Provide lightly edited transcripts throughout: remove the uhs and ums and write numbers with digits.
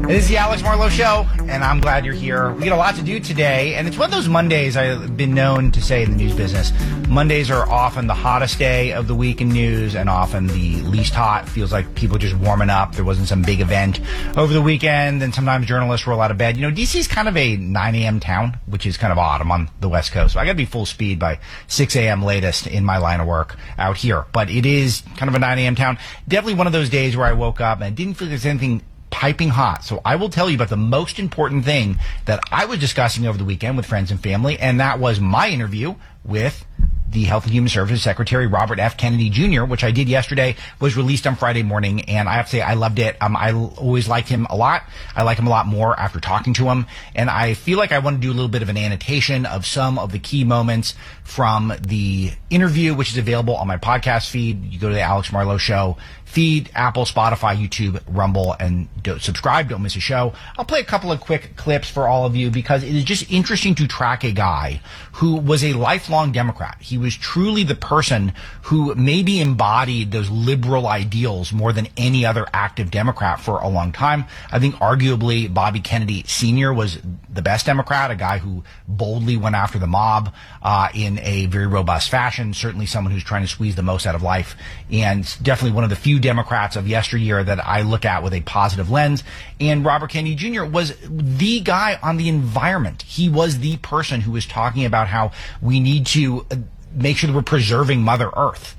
It is the Alex Marlowe Show, and I'm glad you're here. We got a lot to do today, and it's one of those Mondays I've been known to say in the news business. Mondays are often the hottest day of the week in news, and often the least hot. Feels like people just warming up. There wasn't some big event over the weekend, and sometimes journalists roll out of bed. You know, D.C. is kind of a 9 a.m. town, which is kind of odd. I'm on the West Coast, so I got to be full speed by 6 a.m. latest in my line of work out here. But it is kind of a 9 a.m. town. Definitely one of those days where I woke up and I didn't feel there's anything piping hot. So I will tell you about the most important thing that I was discussing over the weekend with friends and family, and that was my interview with the Health and Human Services Secretary, Robert F. Kennedy Jr., which I did yesterday, was released on Friday morning, and I have to say I loved it. I always liked him a lot. I like him a lot more after talking to him, and I feel like I want to do a little bit of an annotation of some of the key moments from the interview, which is available on my podcast feed. You go to the Alex Marlowe Show feed, Apple, Spotify, YouTube, Rumble, and subscribe. Don't miss a show. I'll play a couple of quick clips for all of you because it is just interesting to track a guy who was a lifelong Democrat. He was truly the person who maybe embodied those liberal ideals more than any other active Democrat for a long time. I think arguably Bobby Kennedy Sr. was the best Democrat, a guy who boldly went after the mob in a very robust fashion, certainly someone who's trying to squeeze the most out of life, and definitely one of the few Democrats of yesteryear that I look at with a positive lens. And Robert Kennedy Jr. was the guy on the environment. He was the person who was talking about how we need to make sure that we're preserving Mother Earth.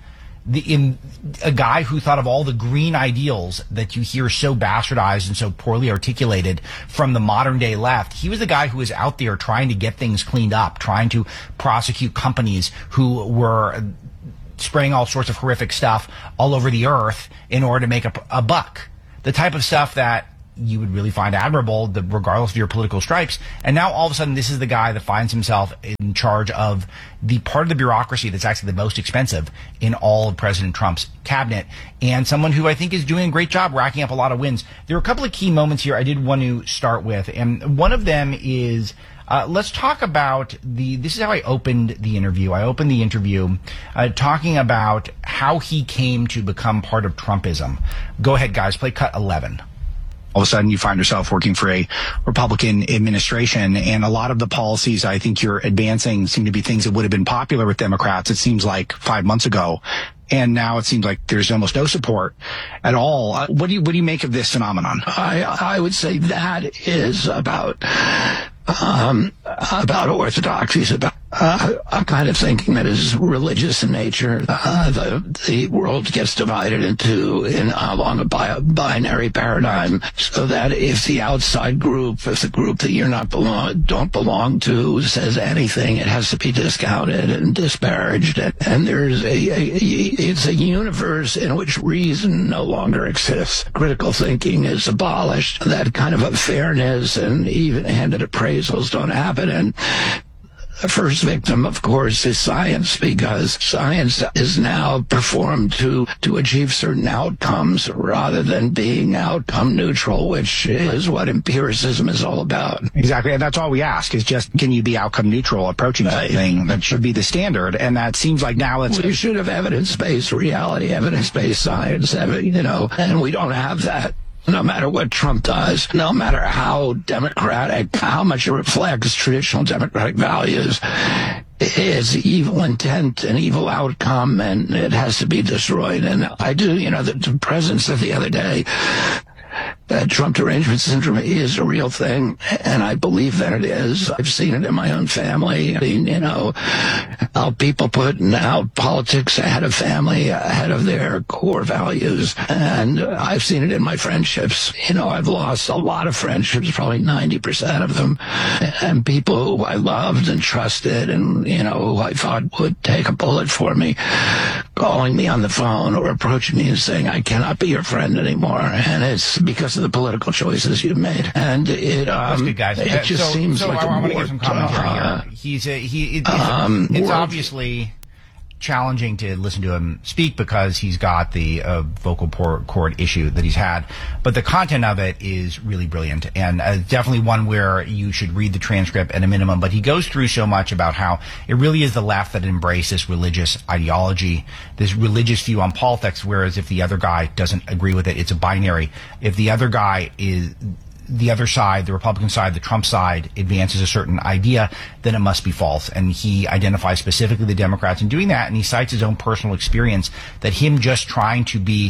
A guy who thought of all the green ideals that you hear so bastardized and so poorly articulated from the modern day left. He was the guy who was out there trying to get things cleaned up, trying to prosecute companies who were spraying all sorts of horrific stuff all over the earth in order to make a buck. The type of stuff that you would really find admirable, regardless of your political stripes. And now all of a sudden, this is the guy that finds himself in charge of the part of the bureaucracy that's actually the most expensive in all of President Trump's cabinet, and someone who I think is doing a great job racking up a lot of wins. There are a couple of key moments here I did want to start with, and one of them is let's talk about this is how I opened the interview. I opened the interview talking about how he came to become part of Trumpism. Go ahead, guys, play cut 11. All of a sudden you find yourself working for a Republican administration, and a lot of the policies I think you're advancing seem to be things that would have been popular with Democrats, it seems like 5 months ago. And now it seems like there's almost no support at all. What do you make of this phenomenon? I would say that is about orthodoxies, about a kind of thinking that is religious in nature. The world gets divided along a binary paradigm, so that if the outside group, if the group that you're don't belong to says anything, it has to be discounted and disparaged. And it's a universe in which reason no longer exists. Critical thinking is abolished. That kind of a fairness and even-handed appraisals don't happen. And the first victim, of course, is science, because science is now performed to achieve certain outcomes rather than being outcome neutral, which is what empiricism is all about. Exactly. And that's all we ask is just, can you be outcome neutral approaching something? That should be the standard. And that seems like now we should have evidence-based reality, evidence-based science, and we don't have that. No matter what Trump does, no matter how democratic, how much it reflects traditional democratic values, it's evil intent and evil outcome, and it has to be destroyed. And I do, the president said the other day that Trump derangement syndrome is a real thing, and I believe that it is. I've seen it in my own family. I mean, how people put now politics ahead of family, ahead of their core values. And I've seen it in my friendships. I've lost a lot of friendships, probably 90% of them, and people who I loved and trusted and, who I thought would take a bullet for me, calling me on the phone or approaching me and saying, I cannot be your friend anymore. And it's because of the political choices you've made. And that's good, guys. It just seems like I want to give some commentary here. It's obviously challenging to listen to him speak because he's got the vocal cord issue that he's had. But the content of it is really brilliant, and definitely one where you should read the transcript at a minimum. But he goes through so much about how it really is the left that embrace this religious ideology, this religious view on politics, whereas if the other guy doesn't agree with it, it's a binary. If the other guy the other side, the Republican side, the Trump side, advances a certain idea, then it must be false. And he identifies specifically the Democrats in doing that, and he cites his own personal experience that him just trying to be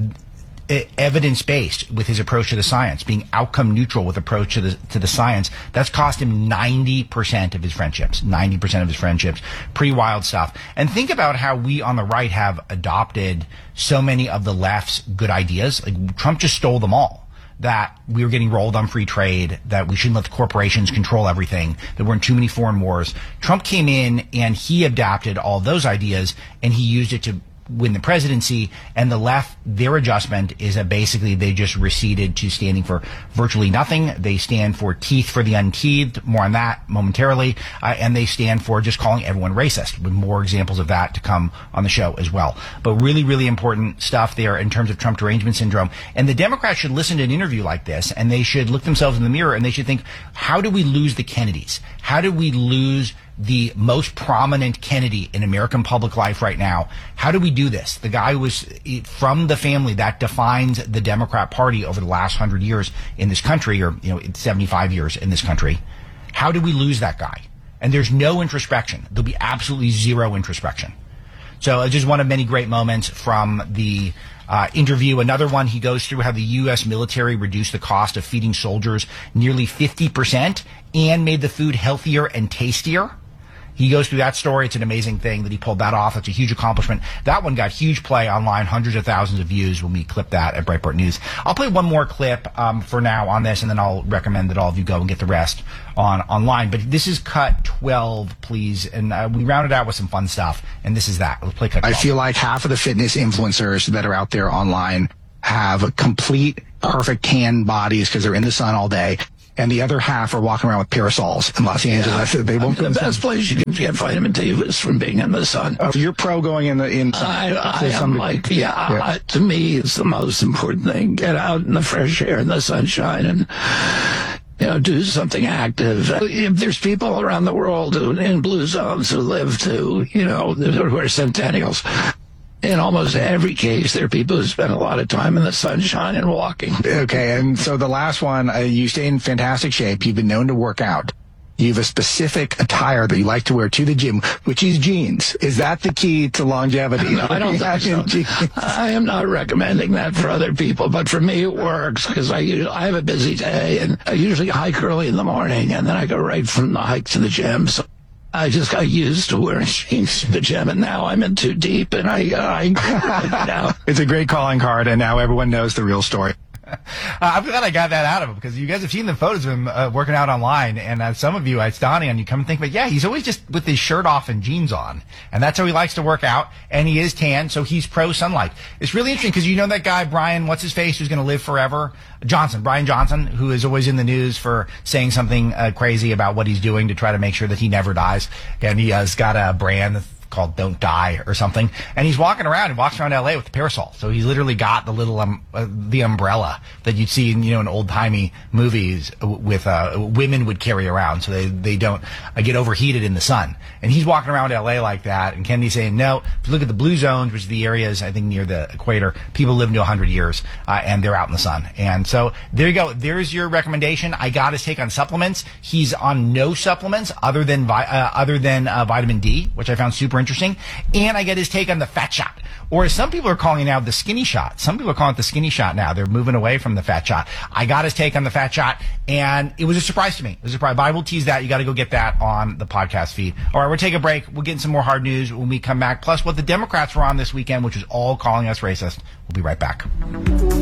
evidence-based with his approach to the science, being outcome neutral with approach to the science, that's cost him 90% of his friendships. 90% of his friendships. Pretty wild stuff. And think about how we on the right have adopted so many of the left's good ideas. Like, Trump just stole them all. That we were getting rolled on free trade, that we shouldn't let the corporations control everything, that we're in too many foreign wars. Trump came in and he adapted all of those ideas, and he used it to win the presidency. And the left, their adjustment is that basically they just receded to standing for virtually nothing. They stand for teeth for the unteethed, more on that momentarily, and they stand for just calling everyone racist, with more examples of that to come on the show as well. But really, really important stuff there in terms of Trump derangement syndrome. And the Democrats should listen to an interview like this, and they should look themselves in the mirror, and they should think, how do we lose the Kennedys? How do we lose the most prominent Kennedy in American public life right now? How do we do this? The guy who was from the family that defines the Democrat Party over the last 100 years in this country, or 75 years in this country. How do we lose that guy? And there's no introspection. There'll be absolutely zero introspection. So it's just one of many great moments from the interview. Another one, he goes through how the U.S. military reduced the cost of feeding soldiers nearly 50% and made the food healthier and tastier. He goes through that story. It's an amazing thing that he pulled that off. It's a huge accomplishment. That one got huge play online, hundreds of thousands of views when we clip that at Breitbart News. I'll play one more clip for now on this, and then I'll recommend that all of you go and get the rest online. But this is cut 12, please. And we rounded out with some fun stuff, and this is that. Let's play cut 12. I feel like half of the fitness influencers that are out there online have complete, perfect tan bodies because they're in the sun all day. And the other half are walking around with parasols in Los Angeles. Yeah. They won't. The best place you can get vitamin D is from being in the sun. You're pro going in. I am like, to me, it's the most important thing. Get out in the fresh air and the sunshine and do something active. If there's people around the world in blue zones who live to, who are centennials. In almost every case, there are people who spend a lot of time in the sunshine and walking. Okay, and so the last one, you stay in fantastic shape. You've been known to work out. You have a specific attire that you like to wear to the gym, which is jeans. Is that the key to longevity? No, I don't think so. I am not recommending that for other people, but for me it works because I have a busy day, and I usually hike early in the morning, and then I go right from the hike to the gym. So I just got used to wearing jeans to the gym, and now I'm in too deep, and I It's a great calling card, and now everyone knows the real story. I'm glad I got that out of him, because you guys have seen the photos of him working out online, and some of you, it's dawning on you, come and think, but yeah, he's always just with his shirt off and jeans on, and that's how he likes to work out, and he is tan, so he's pro sunlight. It's really interesting, because you know that guy, Brian, what's his face, who's going to live forever? Brian Johnson, who is always in the news for saying something crazy about what he's doing to try to make sure that he never dies, and he has got a brand called Don't Die or something, and he's walking around and walks around LA with the parasol. So he's literally got the little the umbrella that you'd see in old timey movies with women would carry around, so they don't get overheated in the sun. And he's walking around LA like that. And Kennedy's saying, no, if you look at the blue zones, which are the areas I think near the equator, people live to 100 years and they're out in the sun. And so there you go. There's your recommendation. I got his take on supplements. He's on no supplements other than vitamin D, which I found super interesting. And I get his take on the fat shot, or as some people are calling it now, the skinny shot. Some people are calling it the skinny shot now. They're moving away from the fat shot. I got his take on the fat shot, and it was a surprise to me. It was a surprise, but I will tease that. You got to go get that on the podcast feed. All right, we'll take a break. We'll get in some more hard news when we come back, plus what the Democrats were on this weekend, which is all calling us racist. We'll be right back.